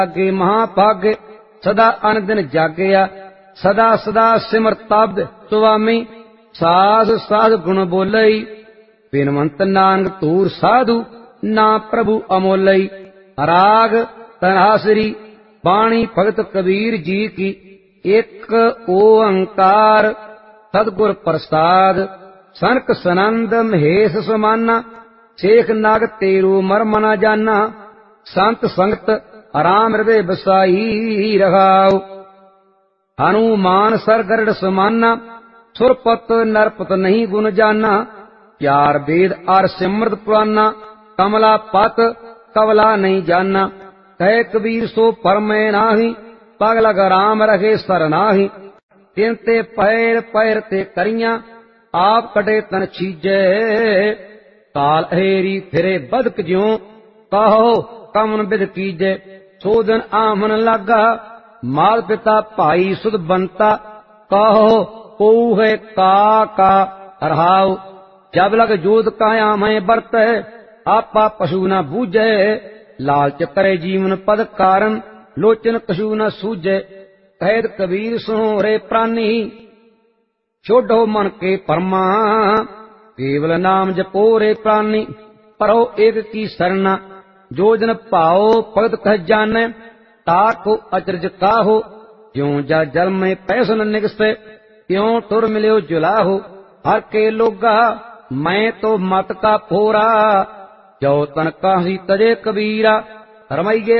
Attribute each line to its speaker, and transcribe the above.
Speaker 1: अगे महाभागे सदा अन दिन जागया सदा सदा सिमर तब्द सुवामी साध साध गुण बोलई बिनवंत नानक तूर साधु ना प्रभु अमोलई। राग तनहासरी बाणी भगत कबीर जी की एक ओंकार सदगुर प्रसाद सनक सनंद महेश समाना शेख नाग तेरू मर्म न जाना संत संगत राम हृदय बसाई रहाओ। हनुमान सर गरुड़ समाना सुरपत नरपत नहीं गुण जाना चार वेद आर सिमरत पुराना कमला पत कवला नहीं जाना। कह कबीर सो परमै नाही पग लग राम रखे सर नाही तिन ते पैर पैर ते करियां आप कटे तन छीजे काल हेरी फिरे बदक ज्यों कहो कमन बिद कीजे। सो दिन आमन लागा माल पिता भाई सुध बनता कहो को है का रहाओ। जब लग जोत काया मैं बरत आपा पशु न बूझे लालच करे जीवन पद कारण लोचन कशु न सूझे। कहत कबीर सुनो रे प्राणी छोड़ो मन के परमा केवल नाम जपो रे प्राणी परो एक की शरणा। जो जन पाओ भगत कह जाने ताको अचरज काहो ज्यों जा जल में पैसन निगसे त्यों टुर मिलो जुलाहो। हर के लोगा मैं तो मत का फोरा जो तन काही तजे कबीरा रमैये